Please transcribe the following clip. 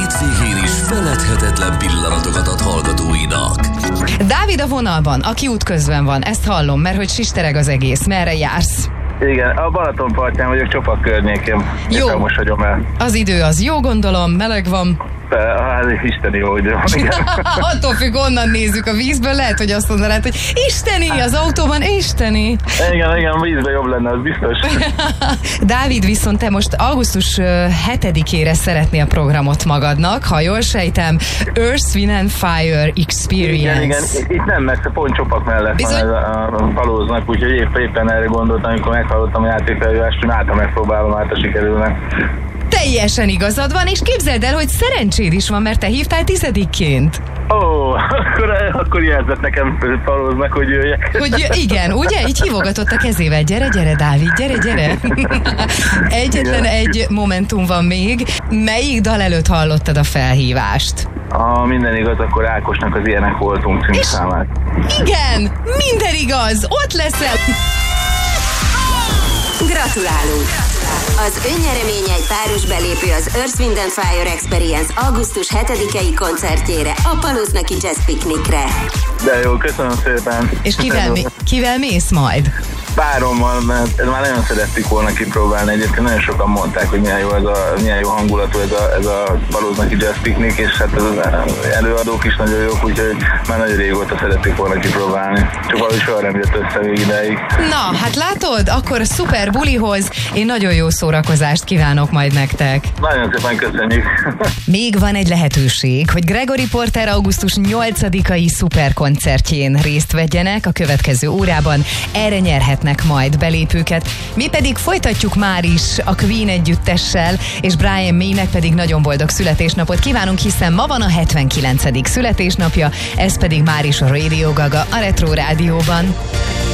hétvégén is feledhetetlen pillanatokat ad hallgatóinak. Dávid a vonalban, aki útközben van, ezt hallom, mert hogy sistereg az egész. Merre jársz? Igen, a Balaton partján vagyok, Csopak környékén. Jó. Most hagyom el. Az idő az jó, gondolom, meleg van. Hát isteni jó idő van, igen. Attól függ, onnan nézzük a vízből, lehet, hogy azt mondanád, hogy isteni, az autóban isteni. Igen, vízbe jobb lenne, az biztos. Dávid, viszont te most augusztus 7-ére szeretnél programot magadnak, ha jól sejtem, Earth, Wind and Fire Experience. Igen, itt nem messze, pont Csopak mellett van ez a Palóznak, úgyhogy éppen erre gondoltam, amikor meghallottam a játékfelhívást, hogy által megpróbálom, által sikerülnek. Teljesen igazad van, és képzeld el, hogy szerencséd is van, mert te hívtál 10-ként. Ó, akkor jelzett nekem Palóznak, hogy jöjjek. Hogy igen, ugye? Így hívogatott a kezével. Gyere, Dávid, gyere. Egyetlen egy momentum van még. Melyik dal előtt hallottad a felhívást? Minden igaz, akkor Ákosnak az Ilyenek voltunk című számát. Igen, minden igaz, ott leszel. Gratulálunk! Az önnyeremény egy páros belépő az Earth, Wind and Fire Experience augusztus 7-i koncertjére, a Palóznaki Jazz Picnicre. De jó, köszönöm szépen. És kivel mész majd? Párommal, mert már nagyon szerettük volna kipróbálni. Egyébként nagyon sokan mondták, hogy milyen jó hangulatú ez a Palóznaki Jazz Picnic, és hát az előadók is nagyon jók, úgyhogy már nagyon régóta szerettük volna kipróbálni. Csak valahogy soha nem jött össze még ideig. Na, hát látod, akkor szuper bulihoz én nagyon jó szórakozást kívánok majd nektek. Nagyon szépen köszönjük. Még van egy lehetőség, hogy Gregory Porter augusztus 8-ai szuperkoncertjén részt vegyenek a következő órában. Erre nyerhetnek majd belépőket. Mi pedig folytatjuk már is a Queen együttessel, és Brian May-nek pedig nagyon boldog születésnapot kívánunk, hiszen ma van a 79. születésnapja, ez pedig már is a Radio Gaga a Retro Rádióban.